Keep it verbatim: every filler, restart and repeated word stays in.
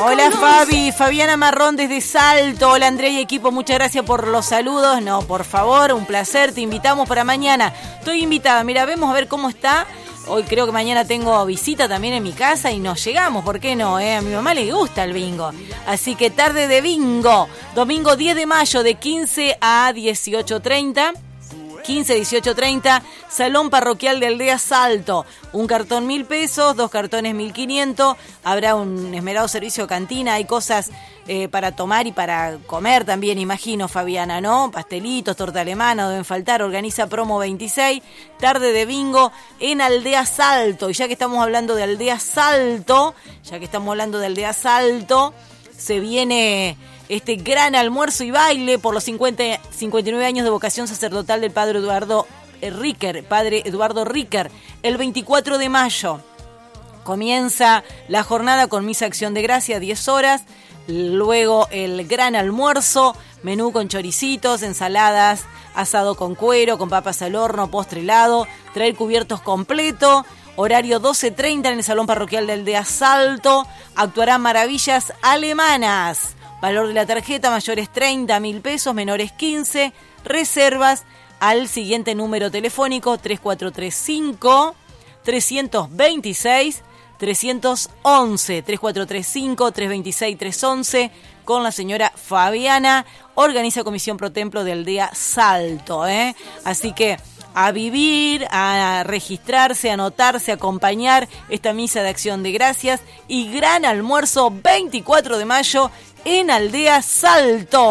Hola Fabi, Fabiana Marrón desde Salto. Hola Andrea y equipo, muchas gracias por los saludos. No, por favor, un placer, te invitamos para mañana. Estoy invitada, mira, vemos a ver cómo está. Hoy creo que mañana tengo visita también en mi casa y nos llegamos, ¿por qué no? Eh? A mi mamá le gusta el bingo. Así que tarde de bingo, domingo diez de mayo de quince a dieciocho treinta. quince, dieciocho, treinta, Salón Parroquial de Aldea Salto. Un cartón mil pesos, dos cartones mil quinientos. Habrá un esmerado servicio de cantina. Hay cosas eh, para tomar y para comer también, imagino, Fabiana, ¿no? Pastelitos, torta alemana, no deben faltar. Organiza Promo veintiséis. Tarde de bingo en Aldea Salto. Y ya que estamos hablando de Aldea Salto, ya que estamos hablando de Aldea Salto, se viene este gran almuerzo y baile por los cincuenta, cincuenta y nueve años de vocación sacerdotal del padre Eduardo Ricker, padre Eduardo Ricker, el veinticuatro de mayo. Comienza la jornada con misa acción de gracia, diez horas, luego el gran almuerzo, menú con choricitos, ensaladas, asado con cuero, con papas al horno, postre helado, traer cubiertos completo. Horario doce treinta en el Salón Parroquial de Aldea Salto. Actuarán Maravillas Alemanas. Valor de la tarjeta, mayores treinta mil pesos, menores quince. Reservas al siguiente número telefónico tres cuatro tres cinco, tres dos seis, tres once. tres cuatro tres cinco, tres dos seis, tres once con la señora Fabiana. Organiza Comisión Pro Templo de Aldea Salto, ¿eh? Así que a vivir, a registrarse, a anotarse, a acompañar esta misa de acción de gracias y gran almuerzo veinticuatro de mayo en Aldea Salto.